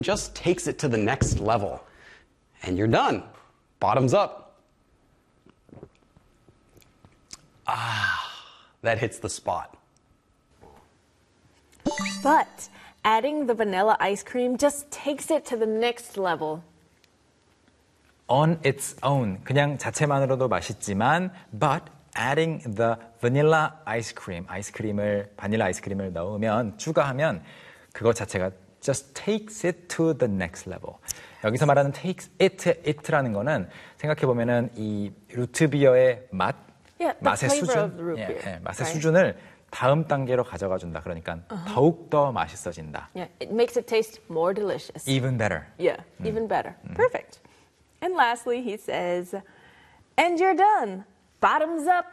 just takes it to the next level. And you're done. Bottoms up. That hits the spot. But adding the vanilla ice cream just takes it to the next level. On its own, 그냥 자체만으로도 맛있지만, but adding the vanilla ice cream, 바닐라 아이스크림을 넣으면, 추가하면 그것 자체가 just takes it to the next level. 여기서 말하는 takes it라는 거는 생각해보면은 이 루트비어의 맛의 수준, 맛의 수준을 다음 단계로 가져가 준다. 그러니까 더욱 더 맛있어진다. Yeah, it makes it taste more delicious. Even better. Yeah, even better. Perfect. And lastly, he says, and you're done. Bottoms up.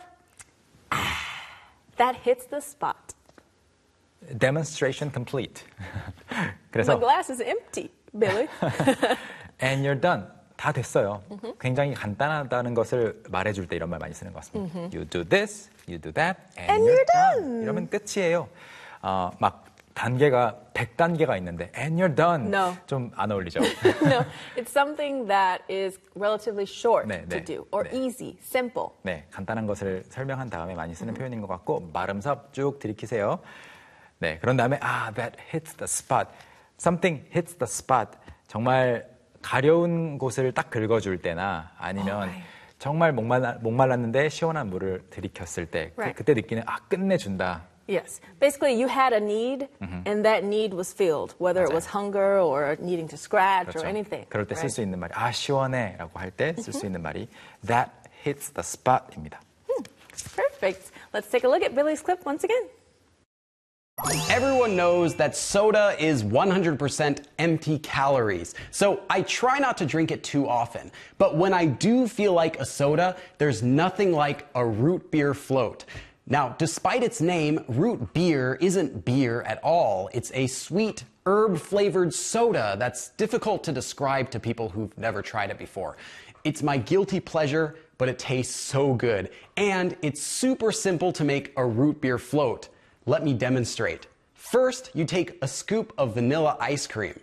That hits the spot. Demonstration complete. 그래서 The glass is empty, Billy. And you're done. 다 됐어요. 굉장히 간단하다는 것을 말해줄 때 이런 말 많이 쓰는 것 같습니다. You do this, you do that, and you're done. 이러면 끝이에요. 막 단계가 100단계가 있는데 and you're done. No. 좀 안 어울리죠? No, it's something that is relatively short to do or easy, simple. 네, 간단한 것을 설명한 다음에 많이 쓰는 표현인 것 같고 bottoms up 쭉 들이키세요. 네, 그런 다음에 that hits the spot. Something hits the spot. 정말 가려운 곳을 딱 긁어줄 때나 아니면 정말 목말랐는데 시원한 물을 들이켰을 때 그때 느끼는 끝내준다. Yes. Basically, you had a need, and that need was filled, whether it was hunger or needing to scratch 그렇죠. or anything. 그럴 때 쓸 수 있는 말이 시원해 라고 할 때 쓸 수 있는 말이 that hits the spot입니다. Perfect. Let's take a look at Billy's clip once again. Everyone knows that soda is 100% empty calories, so I try not to drink it too often. But when I do feel like a soda, there's nothing like a root beer float. Now, despite its name, root beer isn't beer at all. It's a sweet, herb-flavored soda that's difficult to describe to people who've never tried it before. It's my guilty pleasure, but it tastes so good. And it's super simple to make a root beer float. Let me demonstrate. First, you take a scoop of vanilla ice cream.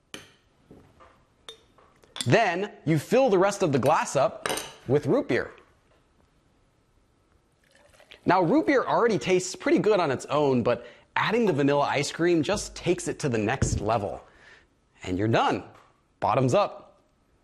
Then, you fill the rest of the glass up with root beer. Now, root beer already tastes pretty good on its own, but adding the vanilla ice cream just takes it to the next level. And you're done. Bottoms up.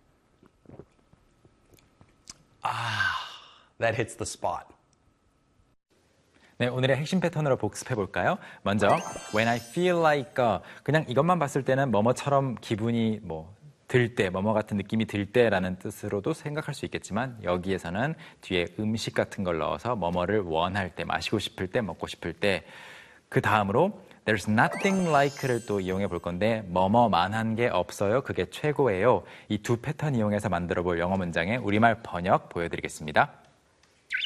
That hits the spot. 네, 오늘의 핵심 패턴으로 복습해 볼까요? 먼저 when I feel like 그냥 이것만 봤을 때는 뭐뭐처럼 기분이 들 때, 뭐뭐 같은 느낌이 들 때라는 뜻으로도 생각할 수 있겠지만 여기에서는 뒤에 음식 같은 걸 넣어서 뭐뭐를 원할 때, 마시고 싶을 때, 먹고 싶을 때 그 다음으로 there's nothing like를 또 이용해 볼 건데 뭐뭐만한 게 없어요. 그게 최고예요. 이 두 패턴 이용해서 만들어 볼 영어 문장의 우리말 번역 보여드리겠습니다.